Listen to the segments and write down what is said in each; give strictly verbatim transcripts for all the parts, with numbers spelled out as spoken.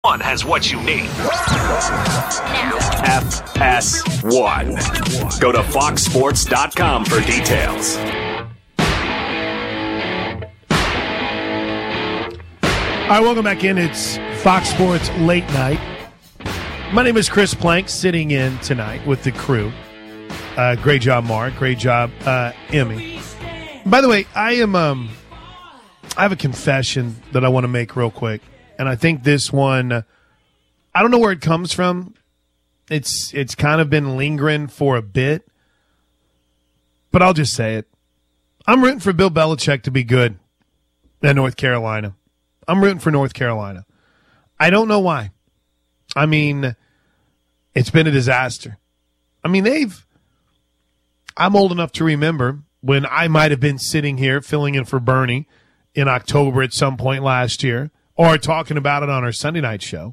one has what you need. F S one. Go to fox sports dot com for details. All right, welcome back in. It's Fox Sports Late Night. My name is Chris Plank, sitting in tonight with the crew. Uh, great job, Mark. Great job, uh, Emmy. By the way, I am. Um, I have a confession that I want to make real quick, and I think this one. Uh, I don't know where it comes from. It's it's kind of been lingering for a bit, but I'll just say it. I'm rooting for Bill Belichick to be good at North Carolina. I'm rooting for North Carolina. I don't know why. I mean, it's been a disaster. I mean, they've – I'm old enough to remember when I might have been sitting here filling in for Bernie in October at some point last year, or talking about it on our Sunday night show,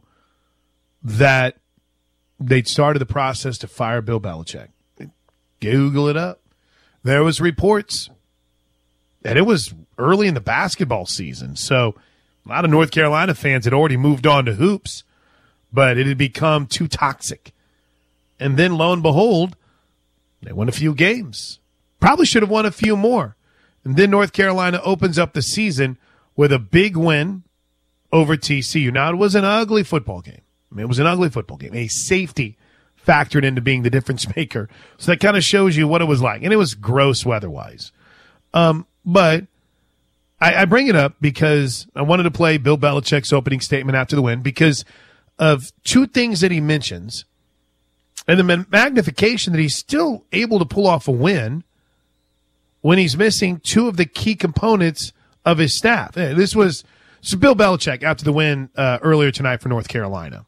that they'd started the process to fire Bill Belichick. Google it up. There was reports. And it was early in the basketball season, so – a lot of North Carolina fans had already moved on to hoops, but it had become too toxic. And then, lo and behold, they won a few games. Probably should have won a few more. And then North Carolina opens up the season with a big win over T C U. Now, it was an ugly football game. I mean, it was an ugly football game. A safety factored into being the difference maker. So that kind of shows you what it was like. And it was gross weather-wise. Um, but... I, I bring it up because I wanted to play Bill Belichick's opening statement after the win because of two things that he mentions and the magnification that he's still able to pull off a win when he's missing two of the key components of his staff. This was so Bill Belichick after the win uh, earlier tonight for North Carolina.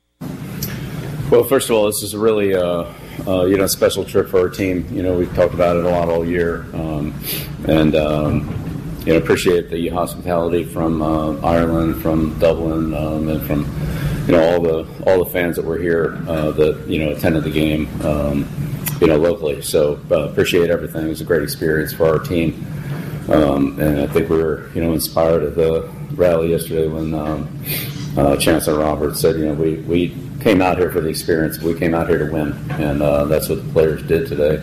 Well, first of all, this is a really uh, uh, you know special trip for our team. You know, we've talked about it a lot all year, um, and. Um, You know, appreciate the hospitality from uh, Ireland, from Dublin, um, and from you know all the all the fans that were here uh, that you know attended the game, um, you know, locally. So uh, appreciate everything. It was a great experience for our team, um, and I think we were you know inspired at the rally yesterday when um, uh, Chancellor Roberts said, you know, we we came out here for the experience. We came out here to win, and uh, that's what the players did today.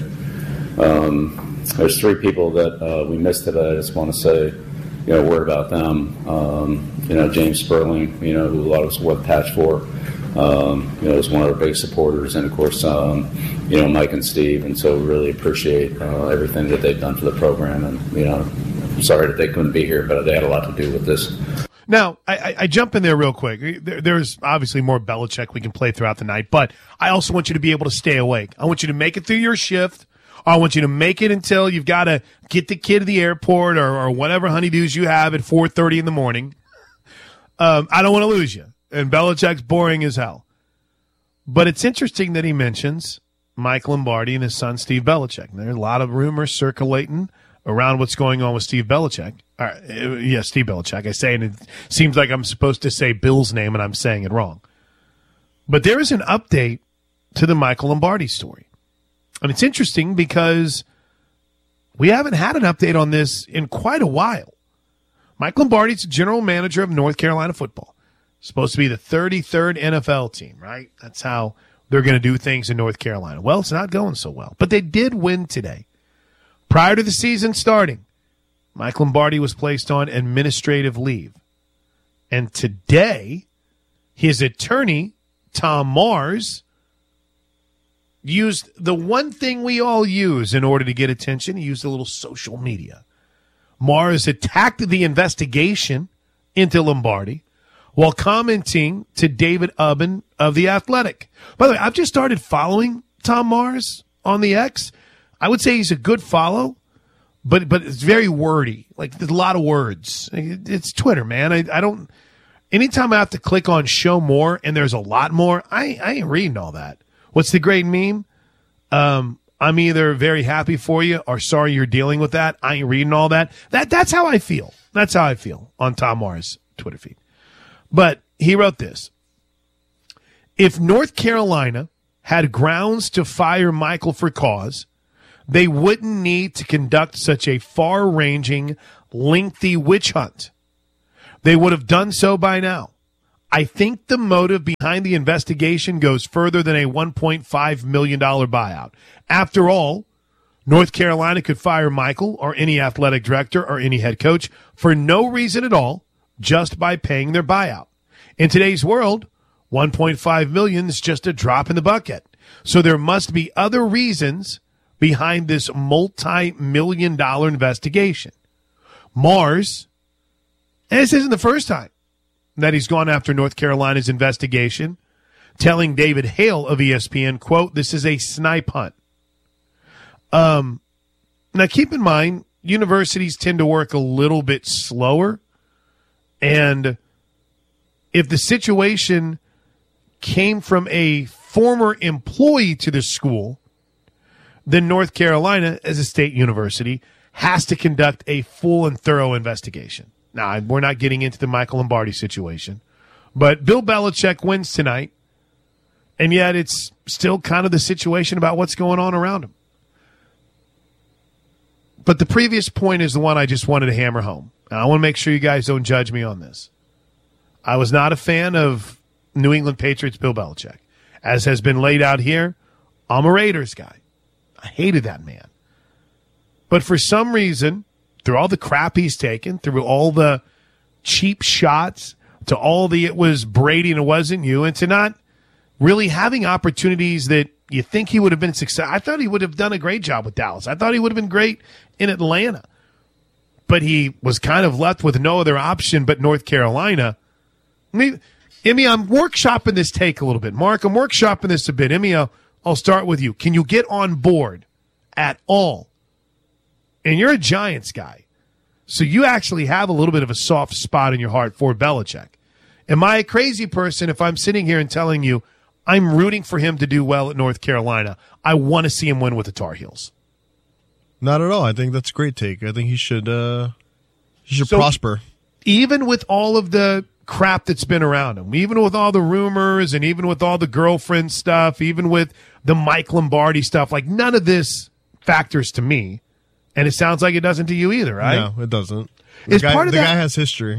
Um, There's three people that uh, we missed today. I just want to say, you know, a word about them. Um, you know, James Sperling, you know, who a lot of us wore the patch for, um, you know, is one of our big supporters. And, of course, um, you know, Mike and Steve. And so we really appreciate uh, everything that they've done for the program. And, you know, I'm sorry that they couldn't be here, but they had a lot to do with this. Now, I, I, I jump in there real quick. There, there's obviously more Belichick we can play throughout the night, but I also want you to be able to stay awake. I want you to make it through your shift. I want you to make it until you've got to get the kid to the airport or, or whatever honeydews you have at four thirty in the morning. Um, I don't want to lose you. And Belichick's boring as hell. But it's interesting that he mentions Mike Lombardi and his son, Steve Belichick. There are a lot of rumors circulating around what's going on with Steve Belichick. All right, uh, yeah, Steve Belichick. I say it, and it seems like I'm supposed to say Bill's name, and I'm saying it wrong. But there is an update to the Michael Lombardi story. And it's interesting because we haven't had an update on this in quite a while. Mike Lombardi's the general manager of North Carolina football. Supposed to be the thirty-third N F L team, right? That's how they're going to do things in North Carolina. Well, it's not going so well. But they did win today. Prior to the season starting, Mike Lombardi was placed on administrative leave. And today, his attorney, Tom Mars, used the one thing we all use in order to get attention. He used a little social media. Mars attacked the investigation into Lombardi while commenting to David Ubben of The Athletic. By the way, I've just started following Tom Mars on the X. I would say he's a good follow, but but it's very wordy. Like, there's a lot of words. It's Twitter, man. I, I don't – anytime I have to click on show more and there's a lot more, I, I ain't reading all that. What's the great meme? Um, I'm either very happy for you or sorry you're dealing with that. I ain't reading all that. That that's how I feel. That's how I feel on Tom Mars' Twitter feed. But he wrote this. If North Carolina had grounds to fire Michael for cause, they wouldn't need to conduct such a far-ranging, lengthy witch hunt. They would have done so by now. I think the motive behind the investigation goes further than a one point five million dollars buyout. After all, North Carolina could fire Michael or any athletic director or any head coach for no reason at all, just by paying their buyout. In today's world, one point five million dollars is just a drop in the bucket. So there must be other reasons behind this multi-million dollar investigation. Mars, and this isn't the first time that he's gone after North Carolina's investigation, telling David Hale of E S P N, quote, "This is a snipe hunt." Um, now, keep in mind, universities tend to work a little bit slower, and if the situation came from a former employee to the school, then North Carolina, as a state university, has to conduct a full and thorough investigation. Now, we're not getting into the Michael Lombardi situation, but Bill Belichick wins tonight, and yet it's still kind of the situation about what's going on around him. But the previous point is the one I just wanted to hammer home. And I want to make sure you guys don't judge me on this. I was not a fan of New England Patriots Bill Belichick. As has been laid out here, I'm a Raiders guy. I hated that man. But for some reason, through all the crap he's taken, through all the cheap shots, to all the it was Brady and it wasn't you, and to not really having opportunities that you think he would have been successful. I thought he would have done a great job with Dallas. I thought he would have been great in Atlanta. But he was kind of left with no other option but North Carolina. I mean, Emmy, I'm workshopping this take a little bit. Mark, I'm workshopping this a bit. Emmy, I'll, I'll start with you. Can you get on board at all? And you're a Giants guy, so you actually have a little bit of a soft spot in your heart for Belichick. Am I a crazy person if I'm sitting here and telling you I'm rooting for him to do well at North Carolina? I want to see him win with the Tar Heels. Not at all. I think that's a great take. I think he should uh, he should so, prosper. Even with all of the crap that's been around him, even with all the rumors and even with all the girlfriend stuff, even with the Mike Lombardi stuff, like none of this factors to me. And it sounds like it doesn't to you either, right? No, it doesn't. The, Is guy, part of the that, guy has history.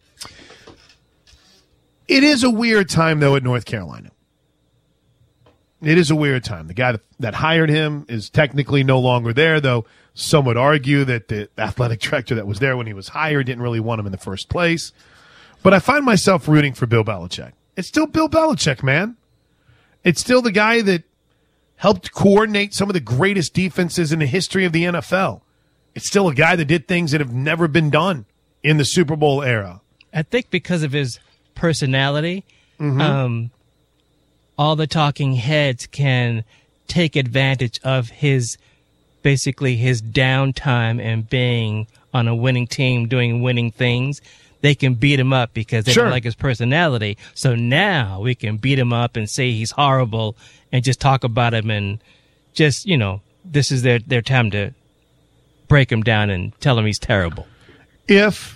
It is a weird time, though, at North Carolina. It is a weird time. The guy that, that hired him is technically no longer there, though some would argue that the athletic director that was there when he was hired didn't really want him in the first place. But I find myself rooting for Bill Belichick. It's still Bill Belichick, man. It's still the guy that helped coordinate some of the greatest defenses in the history of the N F L. It's still a guy that did things that have never been done in the Super Bowl era. I think because of his personality, Mm-hmm. um, all the talking heads can take advantage of his, basically his downtime and being on a winning team, doing winning things. They can beat him up because they Sure. don't like his personality. So now we can beat him up and say he's horrible and just talk about him and just, you know, this is their, their time to break him down and tell him he's terrible. If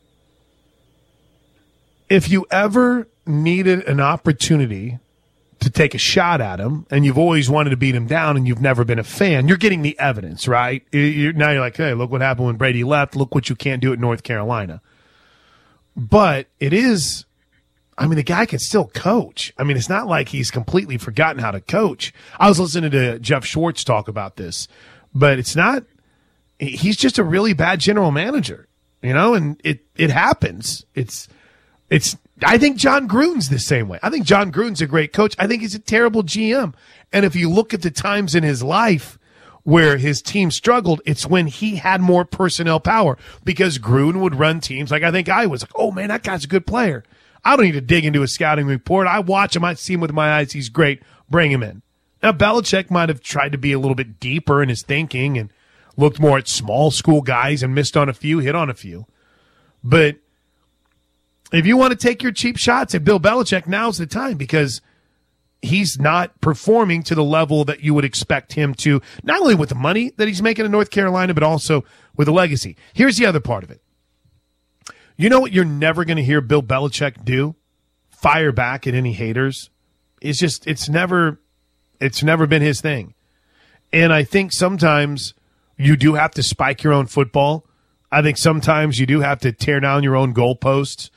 if you ever needed an opportunity to take a shot at him and you've always wanted to beat him down and you've never been a fan, you're getting the evidence, right? You're, now you're like, hey, look what happened when Brady left. Look what you can't do at North Carolina. But it is, I mean, the guy can still coach. I mean, it's not like he's completely forgotten how to coach. I was listening to Jeff Schwartz talk about this, but it's not, he's just a really bad general manager, you know, and it, it happens. It's, it's, I think John Gruden's the same way. I think John Gruden's a great coach. I think he's a terrible G M. And if you look at the times in his life where his team struggled, it's when he had more personnel power because Gruden would run teams like I think I was like, oh man, that guy's a good player. I don't need to dig into a scouting report. I watch him. I see him with my eyes. He's great. Bring him in. Now, Belichick might have tried to be a little bit deeper in his thinking and looked more at small school guys and missed on a few, hit on a few. But if you want to take your cheap shots at Bill Belichick, now's the time because he's not performing to the level that you would expect him to, not only with the money that he's making in North Carolina, but also with the legacy. Here's the other part of it. You know what you're never going to hear Bill Belichick do? Fire back at any haters. It's just, it's never, it's never been his thing. And I think sometimes you do have to spike your own football. I think sometimes you do have to tear down your own goalposts.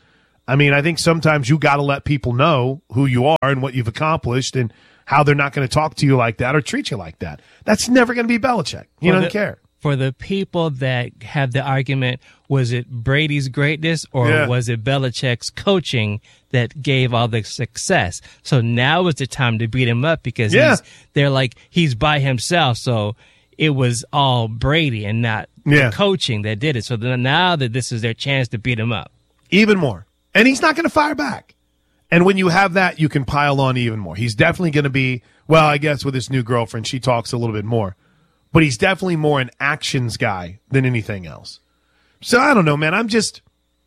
I mean, I think sometimes you got to let people know who you are and what you've accomplished and how they're not going to talk to you like that or treat you like that. That's never going to be Belichick. He doesn't care. For the people that have the argument, was it Brady's greatness or Yeah. was it Belichick's coaching that gave all the success? So now is the time to beat him up because Yeah. he's, they're like, he's by himself. So it was all Brady and not Yeah. the coaching that did it. So then now that this is their chance to beat him up. Even more. And he's not going to fire back. And when you have that, you can pile on even more. He's definitely going to be, well, I guess with his new girlfriend, she talks a little bit more. But he's definitely more an actions guy than anything else. So I don't know, man. I'm just,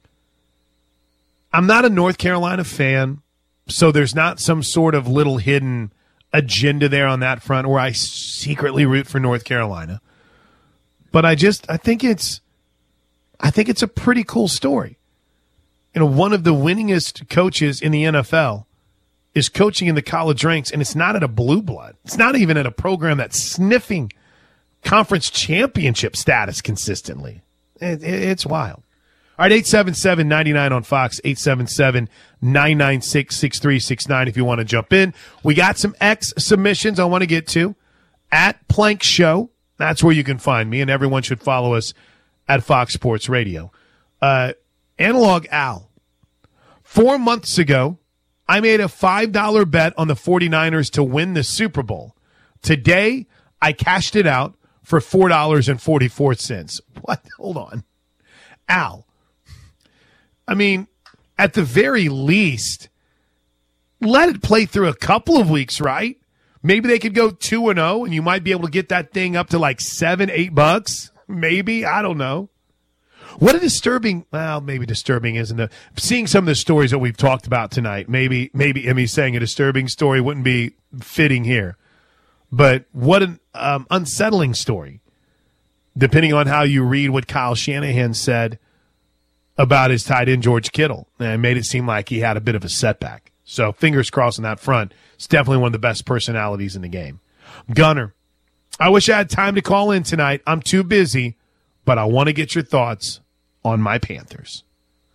I'm not a North Carolina fan. So there's not some sort of little hidden agenda there on that front where I secretly root for North Carolina. But I just, I think it's, I think it's a pretty cool story. You know, one of the winningest coaches in the N F L is coaching in the college ranks, and it's not at a blue blood. It's not even at a program that's sniffing conference championship status consistently. It, it, it's wild. All right, eight seven seven, nine nine on Fox, eight seven seven, nine nine six, six three six nine if you want to jump in. We got some X submissions I want to get to. At Plank Show, that's where you can find me, and everyone should follow us at Fox Sports Radio. Uh, Analog Al, four months ago, I made a five dollar bet on the 49ers to win the Super Bowl. Today, I cashed it out for four dollars and forty-four cents. What? Hold on. Al, I mean, at the very least, let it play through a couple of weeks, right? Maybe they could go two and oh, and you might be able to get that thing up to like seven, eight bucks. Maybe. I don't know. What a disturbing, well, maybe disturbing isn't the, seeing some of the stories that we've talked about tonight, maybe, maybe, I mean, saying a disturbing story wouldn't be fitting here. But what an um, unsettling story, depending on how you read what Kyle Shanahan said about his tight end, George Kittle. And it made it seem like he had a bit of a setback. So fingers crossed on that front. It's definitely one of the best personalities in the game. Gunner, I wish I had time to call in tonight. I'm too busy, but I want to get your thoughts on my Panthers.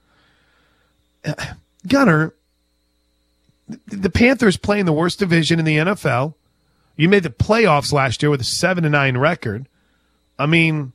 Gunner, the Panthers play in the worst division in the N F L. You made the playoffs last year with a seven to nine record. I mean,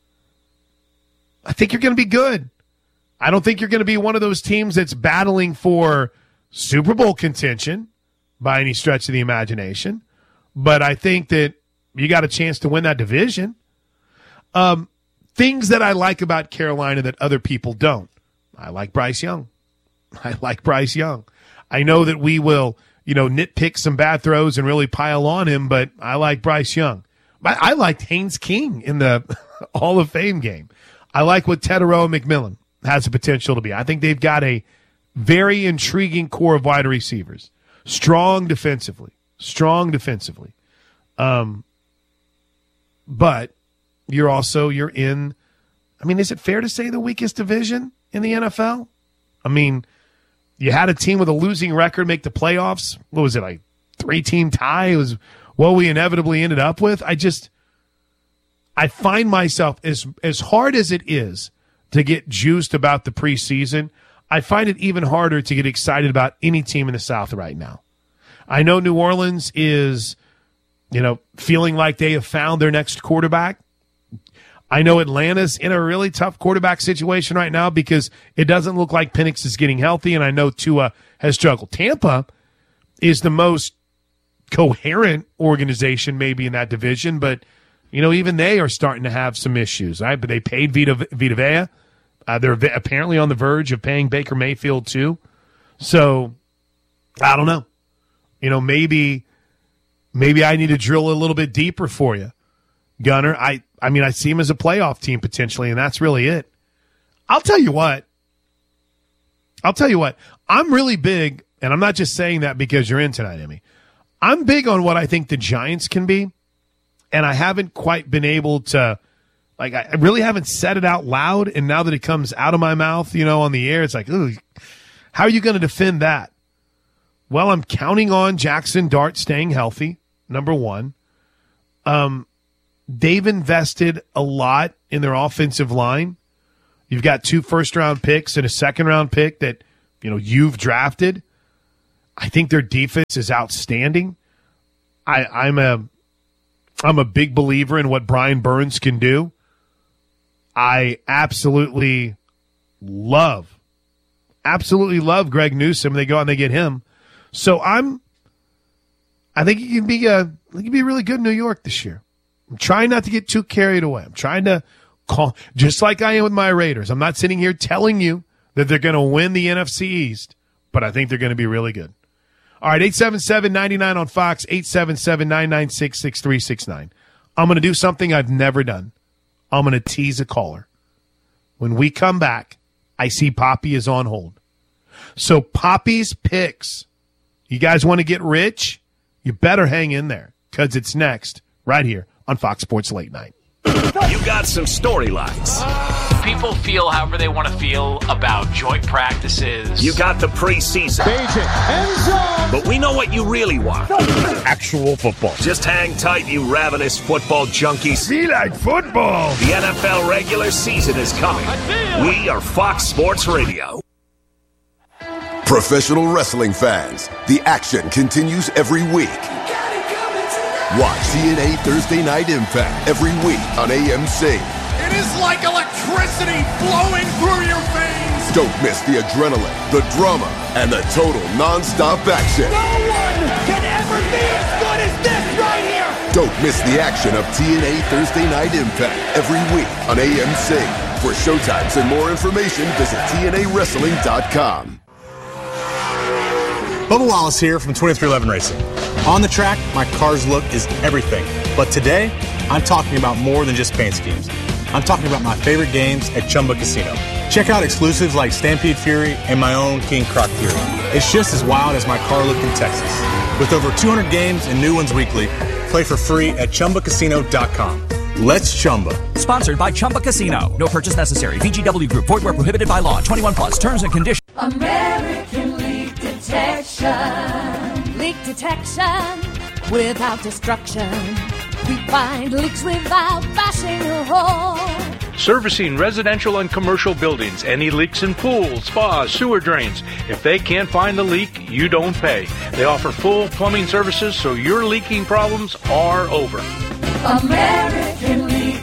I think you're going to be good. I don't think you're going to be one of those teams that's battling for Super Bowl contention by any stretch of the imagination. But I think that you got a chance to win that division. Um, things that I like about Carolina that other people don't. I like Bryce Young. I like Bryce Young. I know that we will, you know, nitpick some bad throws and really pile on him, but I like Bryce Young. I, I liked Haynes King in the Hall of Fame game. I like what Teteroa McMillan has the potential to be. I think they've got a very intriguing core of wide receivers. Strong defensively. Strong defensively. Um, but you're also, you're in, I mean, is it fair to say the weakest division in the N F L? I mean, you had a team with a losing record make the playoffs. What was it, like three-team tie? It was what we inevitably ended up with. I just, I find myself, as as hard as it is to get juiced about the preseason, I find it even harder to get excited about any team in the South right now. I know New Orleans is, you know, feeling like they have found their next quarterback. I know Atlanta's in a really tough quarterback situation right now because it doesn't look like Penix is getting healthy, and I know Tua has struggled. Tampa is the most coherent organization maybe in that division, but, you know, even they are starting to have some issues, right? But they paid Vita, Vita Vea. Uh, they're apparently on the verge of paying Baker Mayfield too. So, I don't know. You know, maybe maybe I need to drill a little bit deeper for you, Gunner. I, I mean, I see him as a playoff team potentially, and that's really it. I'll tell you what. I'll tell you what. I'm really big, and I'm not just saying that because you're in tonight, Emmy. I'm big on what I think the Giants can be, and I haven't quite been able to, like, I really haven't said it out loud, and now that it comes out of my mouth, you know, on the air, it's like, ooh, how are you going to defend that? Well, I'm counting on Jackson Dart staying healthy, number one. Um, they've invested a lot in their offensive line. You've got two first-round picks and a second-round pick that, you know, you've drafted. I think their defense is outstanding. I, I'm a I'm a big believer in what Brian Burns can do. I absolutely love, absolutely love Greg Newsome. They go out and they get him. So I'm, I think he can be a, I think he can be really good in New York this year. I'm trying not to get too carried away. I'm trying to call, just like I am with my Raiders. I'm not sitting here telling you that they're going to win the N F C East, but I think they're going to be really good. All right, eight seven seven, nine nine on Fox, eight seven seven, nine nine six, six three six nine. I'm going to do something I've never done. I'm going to tease a caller. When we come back, I see Poppy is on hold. So Poppy's picks, you guys want to get rich? You better hang in there because it's next right here on Fox Sports Late Night. You got some storylines. People feel however they want to feel about joint practices. You got the preseason. But we know what you really want. Actual football. Just hang tight, you ravenous football junkies. Be like football. The N F L regular season is coming. We are Fox Sports Radio. Professional wrestling fans, the action continues every week. Watch T N A Thursday Night Impact every week on A M C. It is like electricity flowing through your veins. Don't miss the adrenaline, the drama, and the total non-stop action. No one can ever be as good as this right here. Don't miss the action of T N A Thursday Night Impact every week on A M C. For showtimes and more information, visit T N A wrestling dot com. Bubba Wallace here from twenty-three eleven Racing. On the track, my car's look is everything. But today, I'm talking about more than just paint schemes. I'm talking about my favorite games at Chumba Casino. Check out exclusives like Stampede Fury and my own King Croc Fury. It's just as wild as my car look in Texas. With over two hundred games and new ones weekly, play for free at Chumba Casino dot com. Let's Chumba. Sponsored by Chumba Casino. No purchase necessary. V G W Group. Void where prohibited by law. twenty-one plus. Terms and conditions. American Leak Detection. Leak detection without destruction. We find leaks without bashing a hole. Servicing residential and commercial buildings. Any leaks in pools, spas, sewer drains. If they can't find the leak, you don't pay. They offer full plumbing services, so your leaking problems are over. American Leak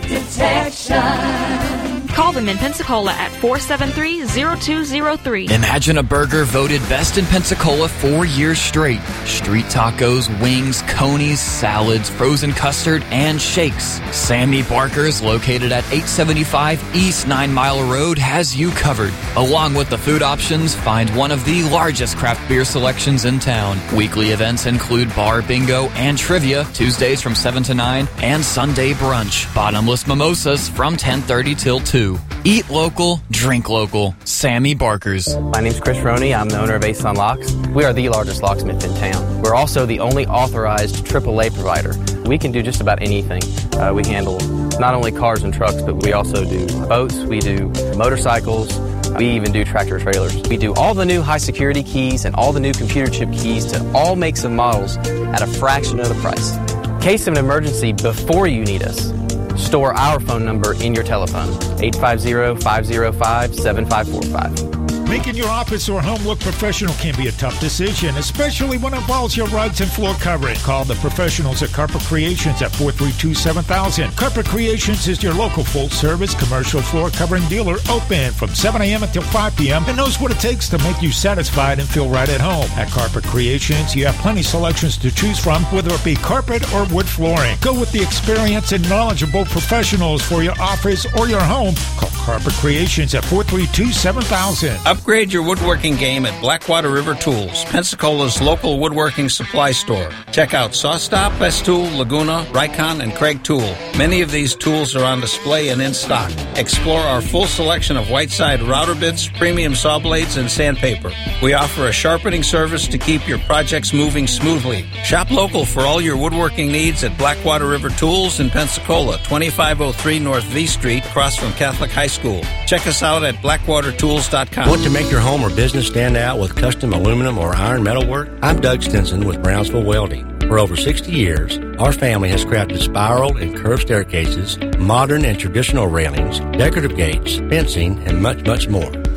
Detection. Call them in Pensacola at four seven three, zero two zero three. Imagine a burger voted best in Pensacola four years straight. Street tacos, wings, conies, salads, frozen custard, and shakes. Sammy Barker's, located at eight seventy-five East Nine Mile Road, has you covered. Along with the food options, find one of the largest craft beer selections in town. Weekly events include bar bingo and trivia, Tuesdays from seven to nine, and Sunday brunch. Bottomless mimosas from ten thirty till two. Eat local, drink local. Sammy Barker's. My name's Chris Roney. I'm the owner of Ace on Locks. We are the largest locksmith in town. We're also the only authorized triple A provider. We can do just about anything. Uh, we handle not only cars and trucks, but we also do boats. We do motorcycles. We even do tractor trailers. We do all the new high security keys and all the new computer chip keys to all makes and models at a fraction of the price. In case of an emergency before you need us, store our phone number in your telephone, eight five zero, five zero five, seven five four five. Making your office or home look professional can be a tough decision, especially when it involves your rugs and floor covering. Call the professionals at Carpet Creations at four three two, seven thousand. Carpet Creations is your local full-service commercial floor covering dealer, open from seven a.m. until five p.m. and knows what it takes to make you satisfied and feel right at home. At Carpet Creations, you have plenty of selections to choose from, whether it be carpet or wood flooring. Go with the experienced and knowledgeable professionals for your office or your home. Call Carpet Creations at four three two, seven thousand. Upgrade your woodworking game at Blackwater River Tools, Pensacola's local woodworking supply store. Check out Sawstop, Festool, Laguna, Rikon, and Craig Tool. Many of these tools are on display and in stock. Explore our full selection of Whiteside router bits, premium saw blades, and sandpaper. We offer a sharpening service to keep your projects moving smoothly. Shop local for all your woodworking needs at Blackwater River Tools in Pensacola, twenty-five oh three North V Street, across from Catholic High School. Check us out at blackwater tools dot com. Want to make your home or business stand out with custom aluminum or iron metal work? I'm Doug Stinson with Brownsville Welding. For over sixty years, our family has crafted spiral and curved staircases, modern and traditional railings, decorative gates, fencing, and much, much more.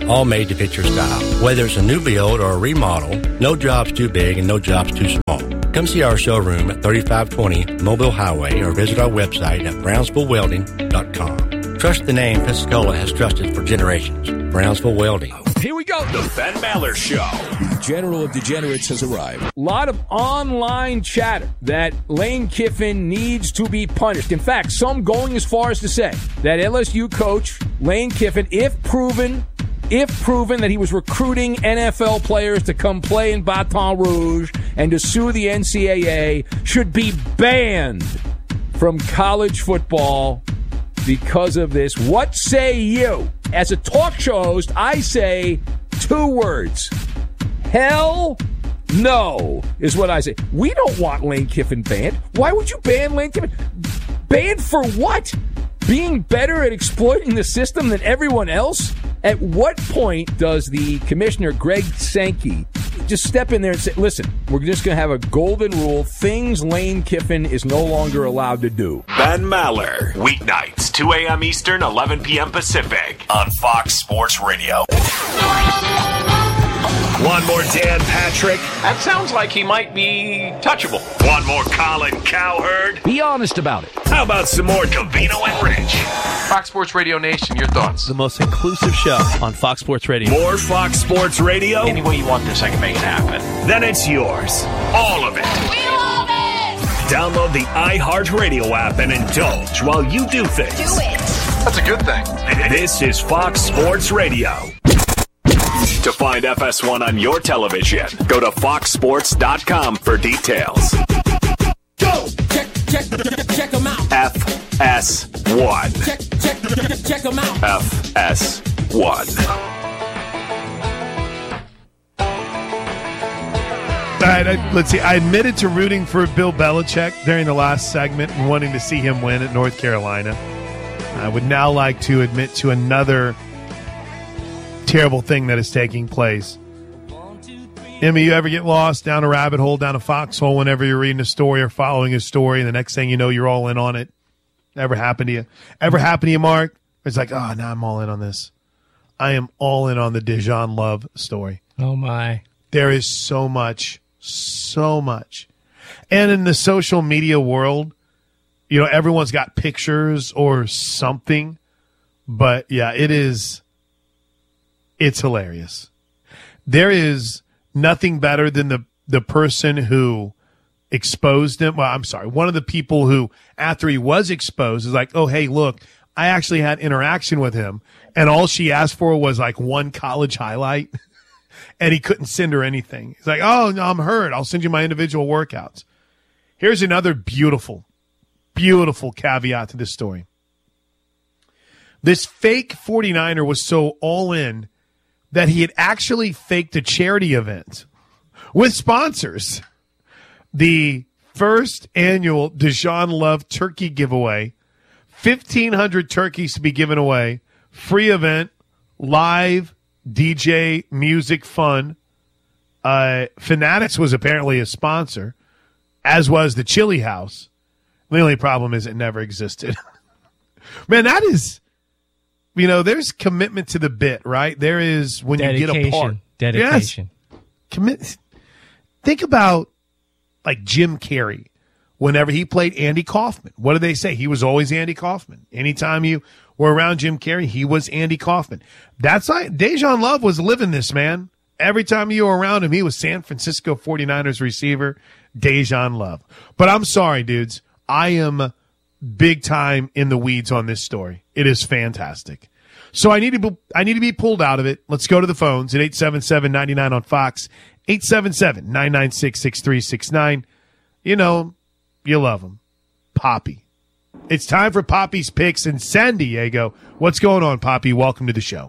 all made to fit your style. Whether it's a new build or a remodel, no job's too big and no job's too small. Come see our showroom at thirty-five twenty Mobile Highway or visit our website at brownsville welding dot com. Trust the name Pensacola has trusted for generations. Brownsville Welding. Here we go. The Ben Maller Show. The General of Degenerates has arrived. A lot of online chatter that Lane Kiffin needs to be punished. In fact, some going as far as to say that L S U coach Lane Kiffin, if proven, if proven that he was recruiting N F L players to come play in Baton Rouge and to sue the N C double A, should be banned from college football because of this. What say you? As a talk show host, I say two words. Hell no is what I say. We don't want Lane Kiffin banned. Why would you ban Lane Kiffin? Banned for what? Being better at exploiting the system than everyone else? At what point does the commissioner, Greg Sankey, just step in there and say, listen, we're just going to have a golden rule. Things Lane Kiffin is no longer allowed to do. Ben Maller. Weeknights, two a.m. Eastern, eleven p.m. Pacific on Fox Sports Radio. One more Dan Patrick. That sounds like he might be touchable. One more Colin Cowherd. Be honest about it. How about some more Covino and Rich? Fox Sports Radio Nation, your thoughts? The most inclusive show on Fox Sports Radio. More Fox Sports Radio? Any way you want this, I can make it happen. Then it's yours. All of it. We love it! Download the iHeartRadio app and indulge while you do things. Do it! That's a good thing. This is Fox Sports Radio. To find F S one on your television, go to fox sports dot com for details. Go! Check, check, check them out. F S one. Check, check, check them out. F S one. All right, I, let's see. I admitted to rooting for Bill Belichick during the last segment and wanting to see him win at North Carolina. I would now like to admit to another terrible thing that is taking place. Emmy, you ever get lost down a rabbit hole, down a foxhole whenever you're reading a story or following a story, and the next thing you know, you're all in on it? Ever happened to you? Ever happened to you, Mark? It's like, oh, now I'm all in on this. I am all in on the Dejan Love story. Oh, my. There is so much, so much. And in the social media world, you know, everyone's got pictures or something. But, yeah, it is, it's hilarious. There is nothing better than the, the person who exposed him. Well, I'm sorry. One of the people who, after he was exposed, is like, oh, hey, look, I actually had interaction with him. And all she asked for was like one college highlight. And he couldn't send her anything. He's like, oh, no, I'm hurt. I'll send you my individual workouts. Here's another beautiful, beautiful caveat to this story. This fake forty-niner was so all in that he had actually faked a charity event with sponsors. The first annual Dejan Love turkey giveaway, fifteen hundred turkeys to be given away, free event, live D J, music, fun. Uh, Fanatics was apparently a sponsor, as was the Chili House. The only problem is it never existed. Man, that is, you know, there's commitment to the bit, right? There is when Dedication. you get a part. Dedication. Yes. Commit. Think about like Jim Carrey. Whenever he played Andy Kaufman, what did they say? He was always Andy Kaufman. Anytime you were around Jim Carrey, he was Andy Kaufman. That's like Dejan Love was living this, man. Every time you were around him, he was San Francisco forty-niners receiver, Dejan Love. But I'm sorry, dudes. I am big time in the weeds on this story. It is fantastic. So I need to be, I need to be pulled out of it. Let's go to the phones at eight seven seven, nine nine on Fox, eight seven seven, nine nine six, six three six nine. You know, you love him. Poppy. It's time for Poppy's Picks in San Diego. What's going on, Poppy? Welcome to the show.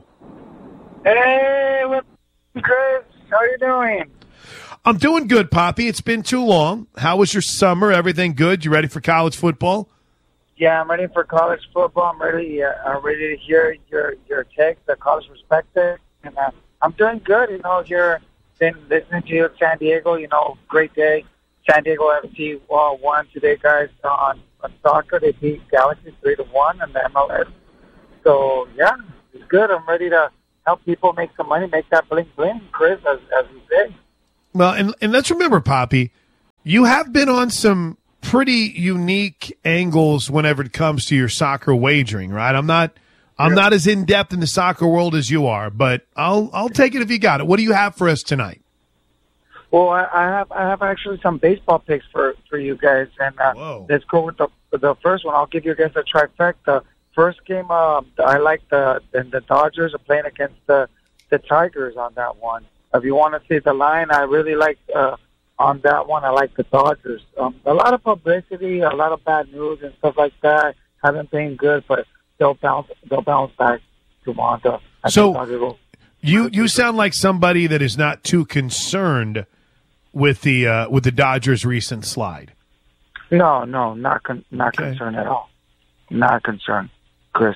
Hey, what's up, Chris? How you doing? I'm doing good, Poppy. It's been too long. How was your summer? Everything good? You ready for college football? Yeah, I'm ready for college football. I'm ready. Uh, I'm ready to hear your your take, the college perspective, and uh, I'm doing good. You know, here been listening to you in San Diego. You know, great day. San Diego F C uh, won today, guys, on, on soccer. They beat Galaxy three to one in the M L S. So yeah, it's good. I'm ready to help people make some money, make that bling bling, Chris, as, as we say. Well, and, and let's remember, Poppy, you have been on some pretty unique angles whenever it comes to your soccer wagering, right? I'm not I'm not as in depth in the soccer world as you are, but I'll I'll take it if you got it. What do you have for us tonight? Well, I, I have I have actually some baseball picks for, for you guys, and uh, let's go with the the first one. I'll give you guys a trifecta. First game, uh, I like the and the Dodgers are playing against the the Tigers on that one. If you want to see the line, I really like uh, on that one. I like the Dodgers. Um, a lot of publicity, a lot of bad news and stuff like that. Haven't been good, but they'll bounce. They'll bounce back tomorrow. I So think Dodgers will- you you sound like somebody that is not too concerned with the uh, with the Dodgers' recent slide. No, no, not con- not concerned at all. Not concerned, Chris.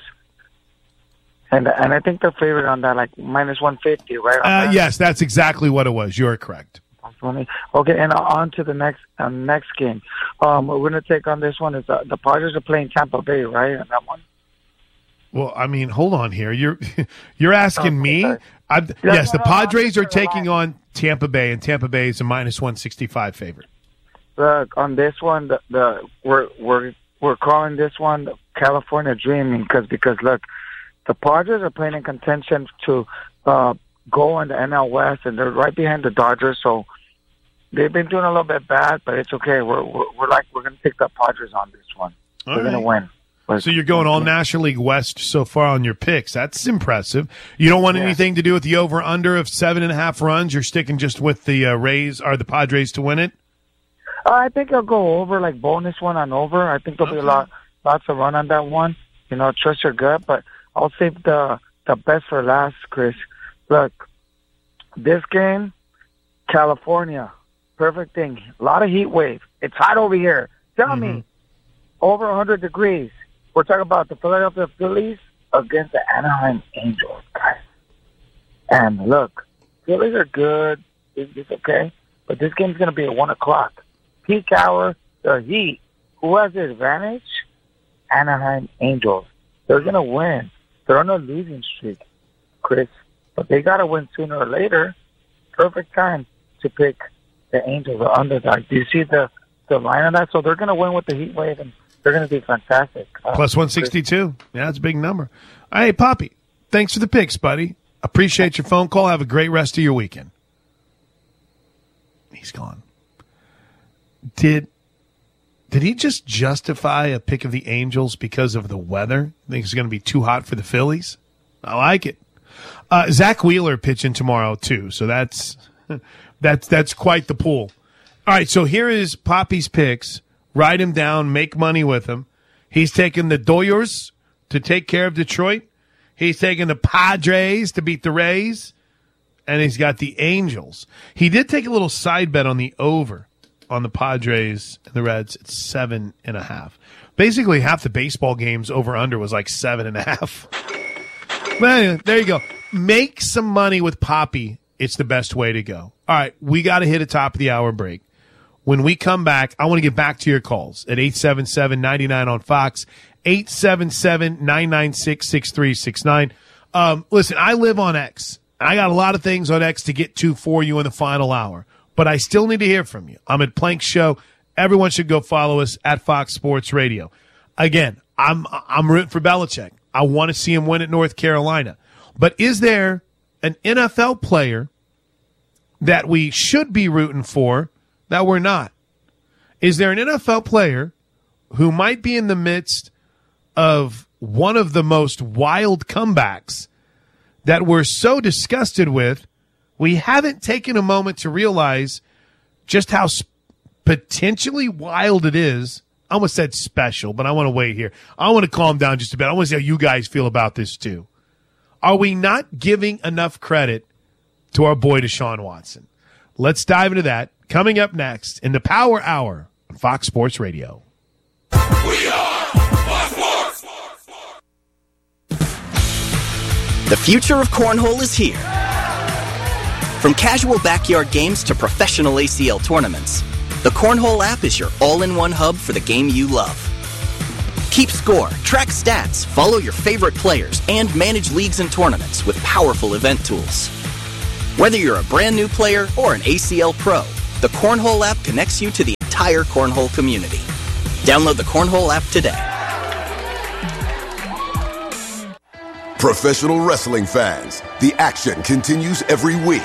And and I think they're favored on that, like minus one fifty, right? Uh, yes, that's exactly what it was. You're correct. Okay, and on to the next uh, next game. Um, we're going to take on this one. Is uh, the Padres are playing Tampa Bay, right? On that one. Well, I mean, hold on here. You're you're asking me? I, yes, the Padres are taking on Tampa Bay, and Tampa Bay is a minus one sixty-five favorite. Look, on this one, the, the we're we're we're calling this one California Dreaming because because look, the Padres are playing in contention to uh, go in the N L West, and they're right behind the Dodgers. So they've been doing a little bit bad, but it's okay. We're we're, we're like we're going to take the Padres on this one. All we're right. going to win. So you're going all National League West so far on your picks. That's impressive. You don't want Yeah. anything to do with the over-under of seven and a half runs. You're sticking just with the uh, Rays or the Padres to win it? Uh, I think I'll go over, like bonus one on over. I think there'll be a lot, lots of run on that one. You know, trust your gut, but I'll save the the best for last, Chris. Look, this game, California, perfect thing. A lot of heat wave. It's hot over here. Tell Mm-hmm. me, over one hundred degrees. We're talking about the Philadelphia Phillies against the Anaheim Angels, guys. And look, Phillies are good. It's, it's okay. But this game's going to be at one o'clock. Peak hour, the heat. Who has the advantage? Anaheim Angels. They're going to win. They're on a losing streak, Chris. But they got to win sooner or later. Perfect time to pick the Angels or underdog. Do you see the, the line on that? So they're going to win with the heat wave, and they're going to be fantastic. Uh, Plus one sixty-two. Yeah, that's a big number. Hey, Poppy, thanks for the picks, buddy. Appreciate your phone call. Have a great rest of your weekend. He's gone. Did did he just justify a pick of the Angels because of the weather? Think it's going to be too hot for the Phillies? I like it. Uh, Zach Wheeler pitching tomorrow too, so that's that's that's quite the pool. All right, so here is Poppy's picks. Write him down, make money with him. He's taking the Doyers to take care of Detroit. He's taking the Padres to beat the Rays. And he's got the Angels. He did take a little side bet on the over on the Padres and the Reds. It's seven and a half. Basically, half the baseball games over under was like seven and a half. But anyway, there you go. Make some money with Poppy. It's the best way to go. All right, we got to hit a top of the hour break. When we come back, I want to get back to your calls at eight seven seven, nine nine on Fox, eight seven seven, nine nine six, six three six nine. Um, listen, I live on X. I got a lot of things on X to get to for you in the final hour, but I still need to hear from you. I'm at Plank Show. Everyone should go follow us at Fox Sports Radio. Again, I'm I'm rooting for Belichick. I want to see him win at North Carolina. But is there an N F L player that we should be rooting for that we're not? Is there an N F L player who might be in the midst of one of the most wild comebacks that we're so disgusted with, we haven't taken a moment to realize just how sp- potentially wild it is? I almost said special, but I want to wait here. I want to calm down just a bit. I want to see how you guys feel about this too. Are we not giving enough credit to our boy Deshaun Watson? Let's dive into that. Coming up next in the Power Hour on Fox Sports Radio. We are Fox Sports. The future of cornhole is here. From casual backyard games to professional A C L tournaments, the Cornhole app is your all-in-one hub for the game you love. Keep score, track stats, follow your favorite players, and manage leagues and tournaments with powerful event tools. Whether you're a brand new player or an A C L pro, the Cornhole app connects you to the entire Cornhole community. Download the Cornhole app today. Professional wrestling fans, the action continues every week.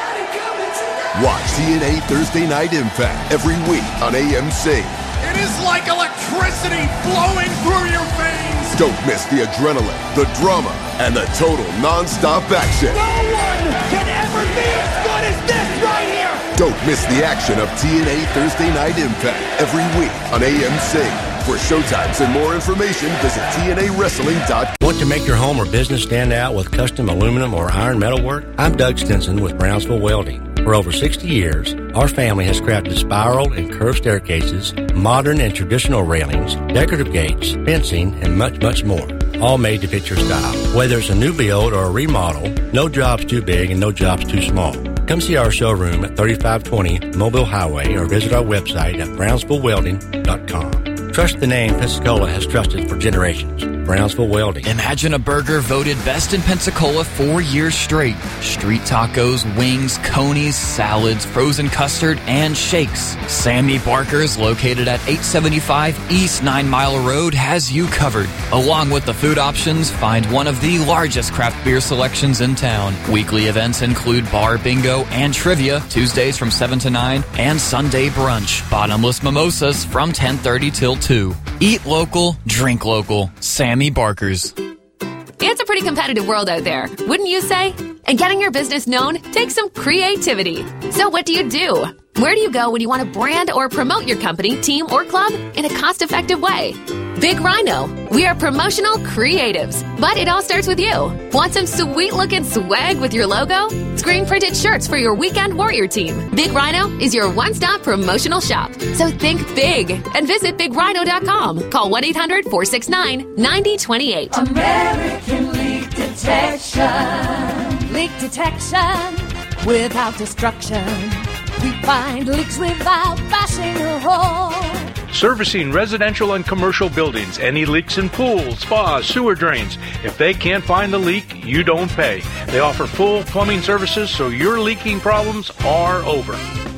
Watch T N A Thursday Night Impact every week on A M C. It is like electricity flowing through your veins. Don't miss the adrenaline, the drama, and the total non-stop action. No one can ever be as good as this right here. Don't miss the action of T N A Thursday Night Impact every week on A M C. For showtimes and more information, visit T N A wrestling dot com. Want to make your home or business stand out with custom aluminum or iron metalwork? I'm Doug Stinson with Brownsville Welding. For over sixty years, our family has crafted spiral and curved staircases, modern and traditional railings, decorative gates, fencing, and much, much more. All made to fit your style. Whether it's a new build or a remodel, no job's too big and no job's too small. Come see our showroom at thirty-five twenty Mobile Highway or visit our website at brownsville welding dot com. Trust the name Pensacola has trusted for generations. Brownsville Welding. Imagine a burger voted best in Pensacola four years straight. Street tacos, wings, conies, salads, frozen custard, and shakes. Sammy Barker's, located at eight seventy-five East Nine Mile Road, has you covered. Along with the food options, find one of the largest craft beer selections in town. Weekly events include bar bingo and trivia, Tuesdays from seven to nine, and Sunday brunch. Bottomless mimosas from ten thirty till two. Eat local, drink local. Sammy Barker's. It's a pretty competitive world out there, wouldn't you say? And getting your business known takes some creativity. So what do you do? Where do you go when you want to brand or promote your company, team, or club in a cost-effective way? Big Rhino. We are promotional creatives, but it all starts with you. Want some sweet-looking swag with your logo? Screen-printed shirts for your weekend warrior team. Big Rhino is your one-stop promotional shop. So think big and visit big rhino dot com. Call one eight hundred four six nine nine zero two eight. American Leak Detection. Leak detection without destruction. We find leaks without bashing a hole. Servicing residential and commercial buildings. Any leaks in pools, spas, sewer drains. If they can't find the leak, you don't pay. They offer full plumbing services, so your leaking problems are over.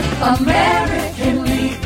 American Leak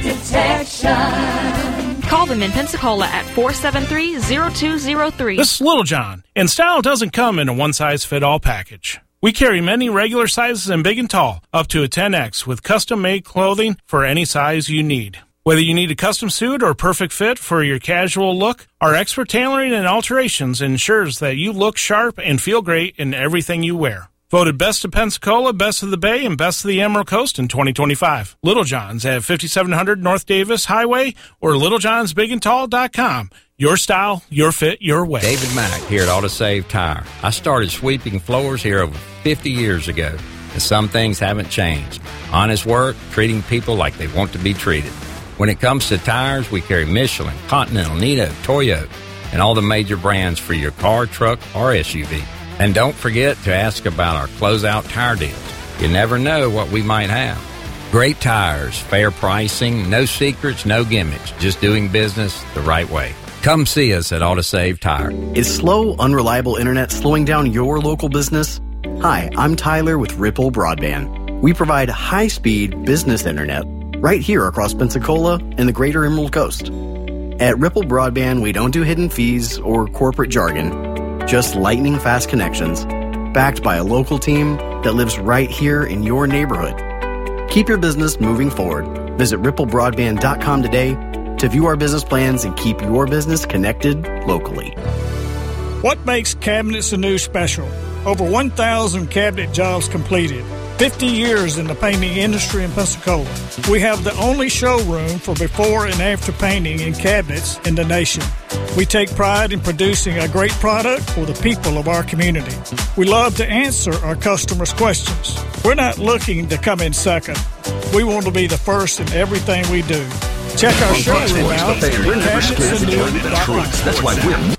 Detection. Call them in Pensacola at four seven three, zero two zero three. This is Little John, and style doesn't come in a one-size-fit-all package. We carry many regular sizes and big and tall, up to a ten X, with custom-made clothing for any size you need. Whether you need a custom suit or perfect fit for your casual look, our expert tailoring and alterations ensures that you look sharp and feel great in everything you wear. Voted Best of Pensacola, Best of the Bay, and Best of the Emerald Coast in twenty twenty-five. Little John's at fifty-seven hundred North Davis Highway or little johns big and tall dot com. Your style, your fit, your way. David Mack here at Auto Save Tire. I started sweeping floors here over fifty years ago, and some things haven't changed. Honest work, treating people like they want to be treated. When it comes to tires, we carry Michelin, Continental, Nitto, Toyo, and all the major brands for your car, truck, or S U V. And don't forget to ask about our closeout tire deals. You never know what we might have. Great tires, fair pricing, no secrets, no gimmicks, just doing business the right way. Come see us at AutoSave Tire. Is slow, unreliable internet slowing down your local business? Hi, I'm Tyler with Ripple Broadband. We provide high-speed business internet right here across Pensacola and the greater Emerald Coast. At Ripple Broadband, we don't do hidden fees or corporate jargon, just lightning-fast connections, backed by a local team that lives right here in your neighborhood. Keep your business moving forward. Visit ripple broadband dot com today to view our business plans and keep your business connected locally. What makes Cabinets Anew special? Over one thousand cabinet jobs completed. fifty years in the painting industry in Pensacola. We have the only showroom for before and after painting and cabinets in the nation. We take pride in producing a great product for the people of our community. We love to answer our customers' questions. We're not looking to come in second. We want to be the first in everything we do. Check our showroom out at cabinets anew dot com. That's why we're